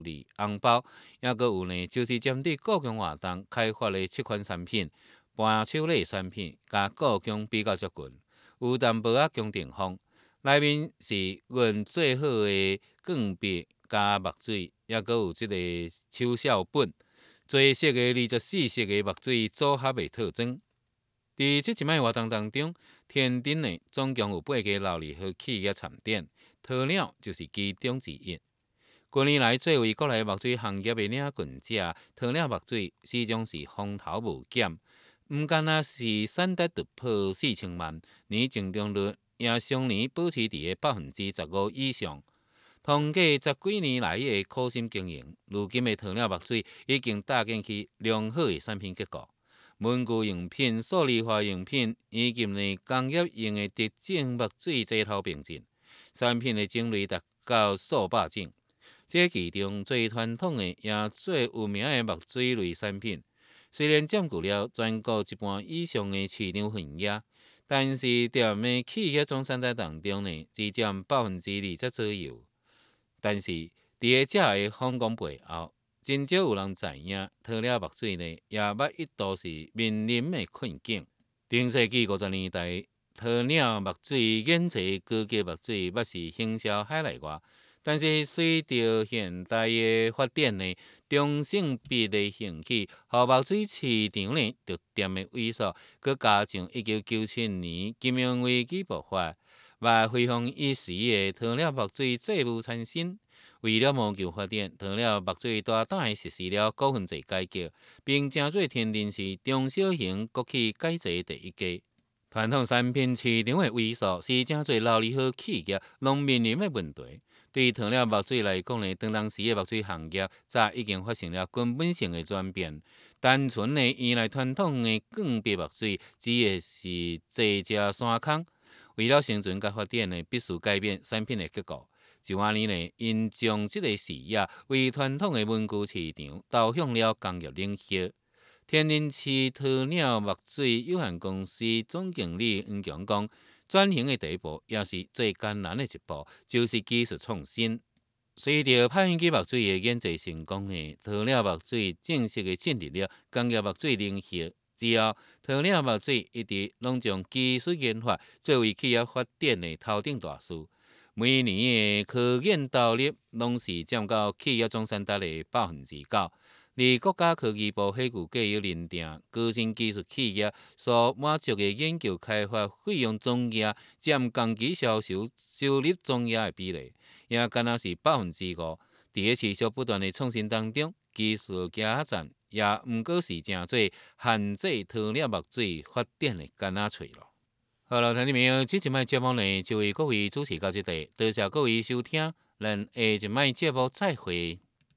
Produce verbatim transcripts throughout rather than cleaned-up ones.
利红包，也阁有呢，就是针对故宫活动开发的七款产品，伴手礼产品，甲故宫比较接近，有淡薄仔宫廷风。内面是运最好的镉笔加墨水，也阁有即个手效本，多色的二十四色的墨水组合的套装。伫即一摆活动当中，天津呢总共有八家劳力和企业参展，鸵鸟就是其中之一。近年来，作为国内墨水行业的领军者，鸵鸟墨水始终是风头无减。毋干那是产值突破四千万，年成长率也常年保持伫个百分之十五以上。通过十几年来的苦心经营，如今的鸵鸟墨水已经搭建起良好的产品结构。文具用品、数理化用品以及呢工业用的特种墨水齐头并进，产品的种类达到数百种。这其中最传统的也最有名的墨水类产品，虽然占据了全国一半以上的市场份额，但是踮的企业总产值当中呢，只占百分之二十左右。但是伫个这个风光背后，真少有人知影，鸵鸟墨水呢，也捌一度是面临的困境。中世纪五十年代，鸵鸟墨水眼前高级墨水捌是行销海内外，但是随着现代的发展呢，中性笔的兴起，和墨水市场呢逐渐的萎缩，佮加上一九九七年金融危机爆发，也辉煌一时的鸵鸟墨水债务缠身。为了谋求发展，鸵鸟墨水大胆地实施了股份制改革，并成做天津市中小型国企改制第一家。传统产品市场的萎缩是真侪劳力好企业拢面临的问题。对鸵鸟墨水来讲呢，当当时的墨水行业早已经发生了根本性的转变。单纯的依赖传统的镉笔墨水，只会是坐吃山空。为了生存甲发展呢，必须改变产品的结构。就安尼呢，因将这个视野为传统的文具市场导向了工业领域。天津市鸵鸟墨水有限公司总经理黄强讲，转型的第一步也是最艰难的一步，就是技术创新。随着拍印机墨水的演制成功呢，鸵鸟墨水正式的进入了工业墨水领域。之后，鸵鸟墨水一直拢将技术研发作为企业发展的头等大事。每年的科研投入拢是占到企业总产值的百分之九，而国家科技部迄句计有认定，高新技术企业所满足的研究开发费用总额占同期销售收入总额的比例，也敢若是百分之五。伫个持续不断的创新当中，技术加站也毋过是正做限制鸵鸟墨水发展的橄榄枝咯。好了，听众朋友，这一摆节目呢就为各位主持到这里，多谢各位收听，咱下一摆节目再会。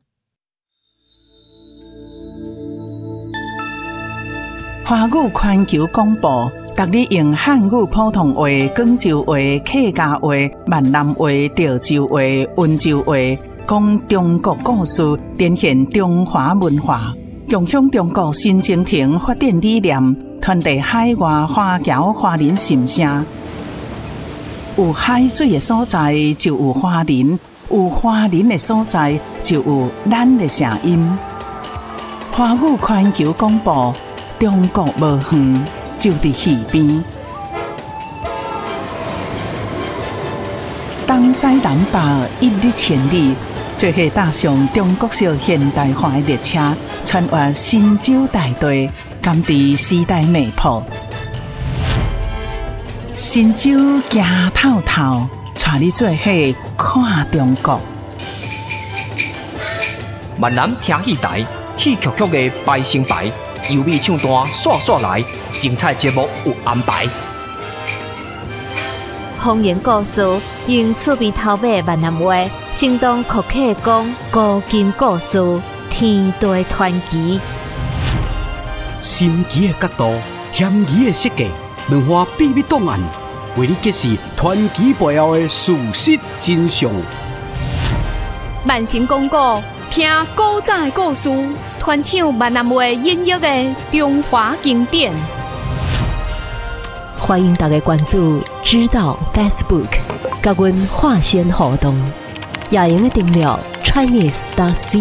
华语环球广播，逐日用汉语普通话、广州话、客家话、闽南话、潮州话、温州话，讲中国故事，展现中华文化，共享中国新征程发展理念，传递海外华侨华人心声。有海水的所在就有华人，有华人的所在就有咱的声音。华语环球广播，中国无远，就伫耳边。东西南北一日千里，做伙踏上中国式现代化的列车，穿越神州大地，甘知时代脉搏。神州行透透，带你做伙看中国。 闽南听戏台，戏曲曲的排成排，优美唱段刷刷来，精彩节目有安排。 方言故事用趣味头尾闽南话，生动可客讲古今故事，天地传奇。 神奇的角度，险疑的设计，两岸秘密档案，为你揭示传奇背后的事实真相。 万成讲古，听古早的故事，传唱闽南话音乐的中华经典。 欢迎大家关注知道 Facebook， 甲阮划线互动，也用订阅 Chinese dot C